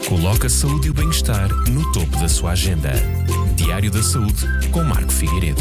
Coloca a saúde e o bem-estar no topo da sua agenda. Diário da Saúde, com Marco Figueiredo.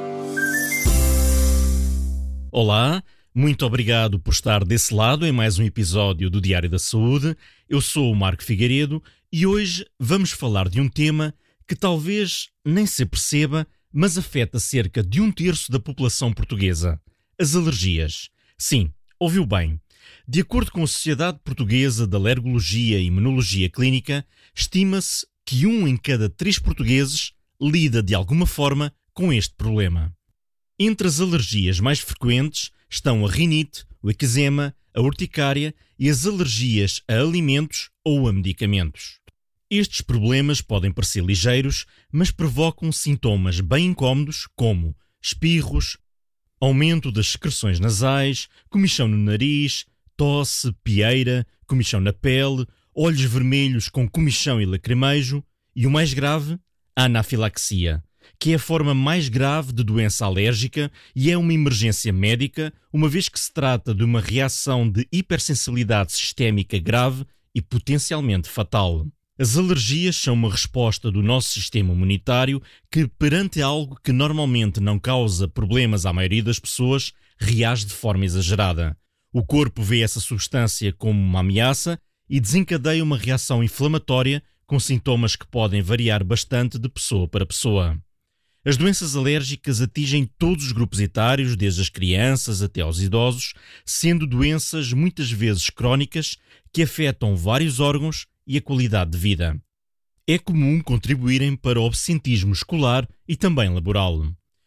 Olá, muito obrigado por estar desse lado em mais um episódio do Diário da Saúde. Eu sou o Marco Figueiredo e hoje vamos falar de um tema que talvez nem se perceba, mas afeta cerca de 1/3 da população portuguesa: as alergias. Sim, ouviu bem. De acordo com a Sociedade Portuguesa de Alergologia e Imunologia Clínica, estima-se que 1 em cada 3 portugueses lida de alguma forma com este problema. Entre as alergias mais frequentes estão a rinite, o eczema, a urticária e as alergias a alimentos ou a medicamentos. Estes problemas podem parecer ligeiros, mas provocam sintomas bem incómodos como espirros, aumento das secreções nasais, comichão no nariz, tosse, pieira, comichão na pele, olhos vermelhos com comichão e lacrimejo e, o mais grave, a anafilaxia, que é a forma mais grave de doença alérgica e é uma emergência médica, uma vez que se trata de uma reação de hipersensibilidade sistémica grave e potencialmente fatal. As alergias são uma resposta do nosso sistema imunitário que, perante algo que normalmente não causa problemas à maioria das pessoas, reage de forma exagerada. O corpo vê essa substância como uma ameaça e desencadeia uma reação inflamatória com sintomas que podem variar bastante de pessoa para pessoa. As doenças alérgicas atingem todos os grupos etários, desde as crianças até aos idosos, sendo doenças muitas vezes crónicas que afetam vários órgãos e a qualidade de vida. É comum contribuírem para o absentismo escolar e também laboral.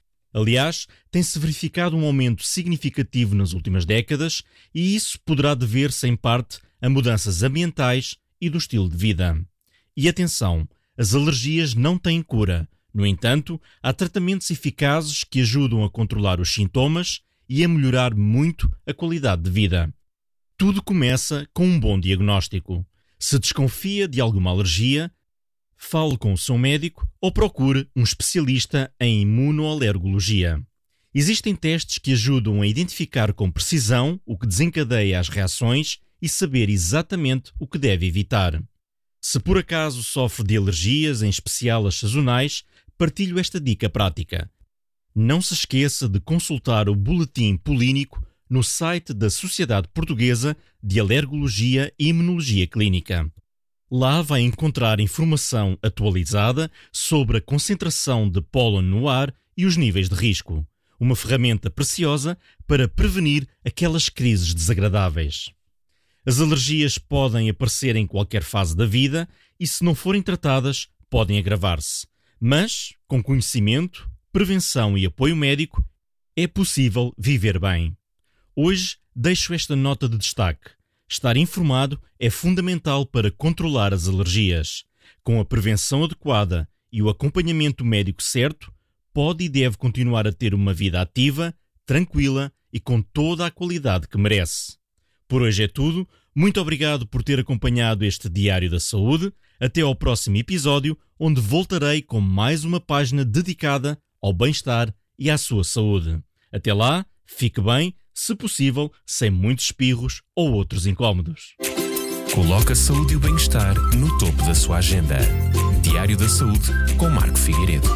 Aliás, tem-se verificado um aumento significativo nas últimas décadas e isso poderá dever-se em parte a mudanças ambientais e do estilo de vida. E atenção, as alergias não têm cura. No entanto, há tratamentos eficazes que ajudam a controlar os sintomas e a melhorar muito a qualidade de vida. Tudo começa com um bom diagnóstico. Se desconfia de alguma alergia, fale com o seu médico ou procure um especialista em imunoalergologia. Existem testes que ajudam a identificar com precisão o que desencadeia as reações e saber exatamente o que deve evitar. Se por acaso sofre de alergias, em especial as sazonais, partilho esta dica prática. Não se esqueça de consultar o boletim polínico no site da Sociedade Portuguesa de Alergologia e Imunologia Clínica. Lá vai encontrar informação atualizada sobre a concentração de pólen no ar e os níveis de risco, uma ferramenta preciosa para prevenir aquelas crises desagradáveis. As alergias podem aparecer em qualquer fase da vida e, se não forem tratadas, podem agravar-se. Mas, com conhecimento, prevenção e apoio médico, é possível viver bem. Hoje deixo esta nota de destaque. Estar informado é fundamental para controlar as alergias. Com a prevenção adequada e o acompanhamento médico certo, pode e deve continuar a ter uma vida ativa, tranquila e com toda a qualidade que merece. Por hoje é tudo. Muito obrigado por ter acompanhado este Diário da Saúde. Até ao próximo episódio, onde voltarei com mais uma página dedicada ao bem-estar e à sua saúde. Até lá, fique bem, se possível, sem muitos espirros ou outros incómodos. Coloca a saúde e o bem-estar no topo da sua agenda. Diário da Saúde, com Marco Figueiredo.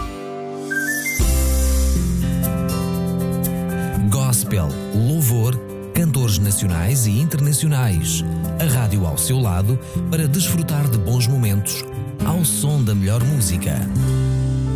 Gospel, louvor, cantores nacionais e internacionais. A rádio ao seu lado para desfrutar de bons momentos, ao som da melhor música.